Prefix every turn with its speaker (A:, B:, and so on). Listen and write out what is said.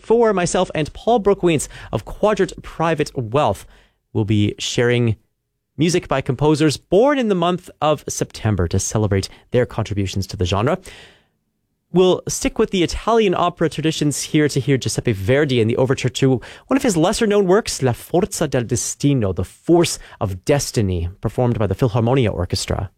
A: 4, myself and Paul Brookweens of Quadrant Private Wealth will be sharing music by composers born in the month of September to celebrate their contributions to the genre. We'll stick with the Italian opera traditions here to hear Giuseppe Verdi in the overture to one of his lesser-known works, La Forza del Destino, the Force of Destiny, performed by the Philharmonia Orchestra.